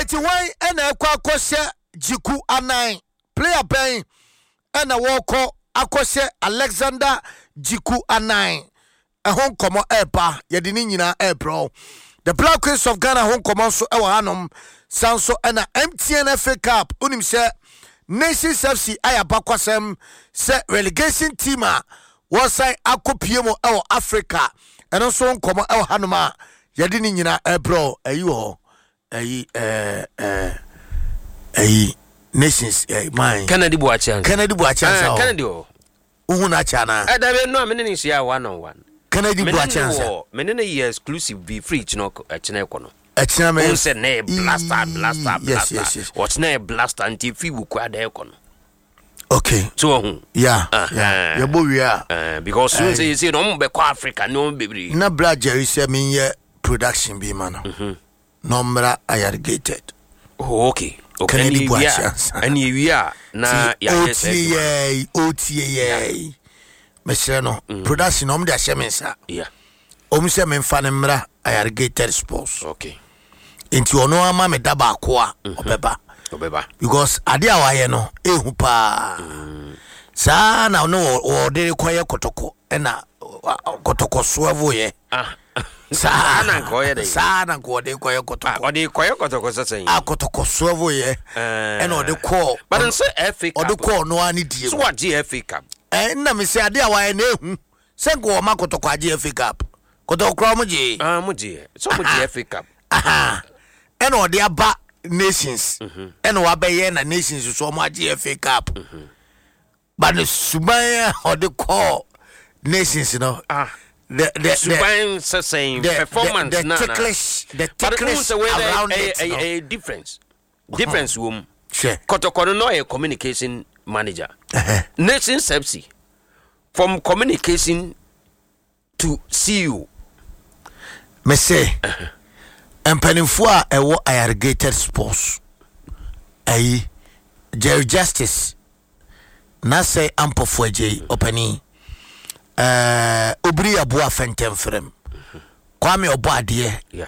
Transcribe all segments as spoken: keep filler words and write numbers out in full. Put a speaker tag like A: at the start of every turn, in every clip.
A: eti wan ena ekwa akose Jiku Anan player ben ena woko akose Alexander Jiku Anan ehon komo eba yedi ni nyina ebro the Black Queens of Ghana hon komo so ewa hanom sanso ena M T N F A Cup unim se Nations F C ayabakwasem se relegation team a wasai akopiemo ewa Africa eno so hon komo ewa hanoma yedi ni nyina ebro ayi ho ayi eh eh ayi Nations eh mine
B: Kennedy Boachan
A: Kennedy Boachan
B: uh, Kennedy o
A: uhu na chana
B: eh da be no amene ni sia one on one
A: Kennedy Boachan
B: menene ye exclusive be free chino echine ko no
A: echina me
B: unse na blaster blaster blaster
A: yes yes yes
B: what's na blaster anti fi buku ada ko no
A: okay
B: so hu
A: yeah uh, yeah ya bowia
B: uh, because you say say no mbe ko Africa no bebre
A: na bra Jerry say me ye production be man
B: mhm
A: number irrigated
B: oh okay okay
A: Kennedy Boachan
B: ani wi na ya
A: yes yeah O T A Mesre no production om dia shemensa
B: yeah
A: om se me mfa ne mra irrigated sports
B: okay
A: enti ono ama me daba akoa obeba
B: obeba
A: because ade a waye no ehu pa sa na no o de koye kotoko ena kotoko soavo ye
B: ah
A: sa
B: na koye de
A: sa na ko de koye kotoko
B: o de koye kotoko sasen
A: a kotoko soavo ye ena o de ko
B: but nse F A Cup
A: o de ko no ani die
B: so what F A Cup
A: eh na me se ade a waye na ehu se ko ma kotoko age F A Cup kotoko kro mo je
B: ah mo je so mo je F A Cup
A: aha ena o de aba Nations ena wa be ye na Nations so mo age F A Cup but Subaya or the call Nations, you know.
B: Ah,
A: the the
B: Subaya saying performance.
A: The, the, the ticklish, the ticklish around
B: a,
A: it.
B: A,
A: No?
B: a difference, difference. Womb.
A: Sure.
B: Kotokono no a communication manager.
A: Uh-huh.
B: Nations F C from communication to C E O.
A: Me say, and penifua a wo irrigated sports. Aye, Jerry Justice. Na say ampo fueje openi eh obri aboa fentem frem kwame obo ade
B: yeah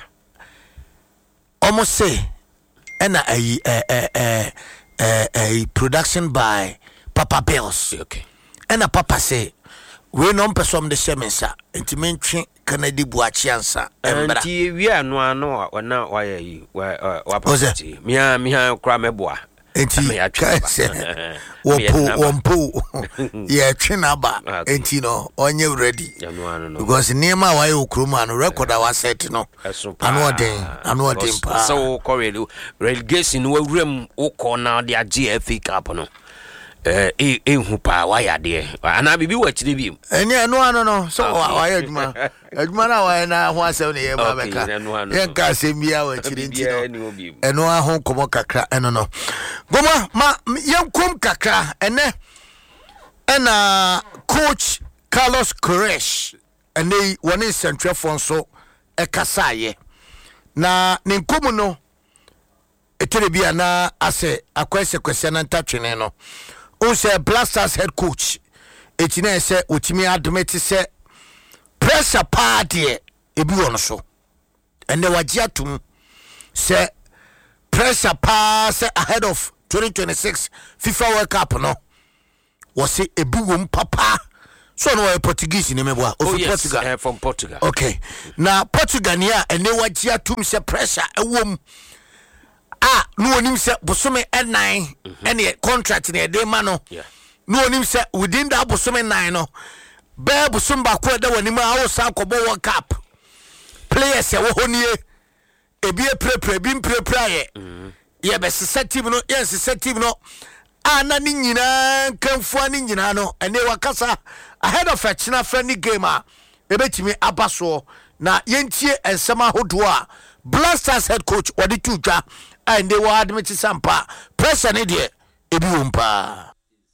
A: almost say ena ai eh eh eh eh production by Papa Bells
B: okay
A: ena Papa say we no person de shemensa entimentwe Kennedy Boachan embra
B: anti wi anu anu na wa yi wa wa pati mia mia kra meboa
A: enti wompo wompo ye twinaba enti no onye ready because niema wa ye okroma no record our set no anu odin anu odin pa
B: so correct relegation wa wurem ukọ na de age F A Cup no eh eh ehu pa wa ya de ana bibi wa chire bi
A: eni anu anu no so wa ya adwuma adwuma na wa na ho asem ne ye ba beka ye ka asem bia wa chire nti no enu ahon komo kakra eno no goma ma yenkom kakra ene ena coach Carlos Queiroz ene woni central fonso e kasaye na ne nkomu no etere bia na ase akwese kwese na ntatwene no o say Blasters head coach etina say otimi admit say pressure party ebi won so ene wagye atum say pressure pass ahead of twenty twenty-six FIFA World Cup no was say ebi won papa so no we Portuguese ni meboa
B: of
A: oh,
B: yes,
A: Portugal
B: uh, from Portugal
A: okay na Portugal nia ene wagye atum say pressure ewom ah no onim say bosome nine ene contract ne de ma no no onim say within that bosome nine no be bosome ba ko da wani ma awo sa ko bo World Cup players e wo honie ebi e prepare bi prepare ye ye be sesa team no yes sesa team no ana ni nyina kanfu ani nyina no ene wakasa ahead of a china friendly game a ebetimi abaso na yentie ensema hodo a Blasters head coach odi tuja and they were admit sampa pressure ne de ebi wompa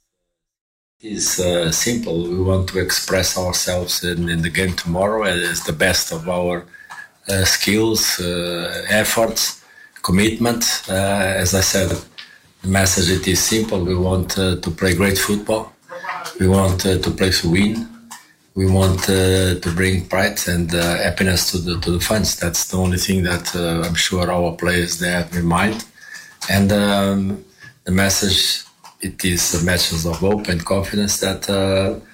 C: is uh, simple. We want to express ourselves in, in the game tomorrow as the best of our uh, skills, uh, efforts, commitment. Uh, as I said, the message it is simple. We want uh, to play great football. We want uh, to play to win. We want uh, to bring pride and uh, happiness to the to the fans. That's the only thing that uh, I'm sure our players they have in mind. and um, the message, it is a message of hope and confidence that uh,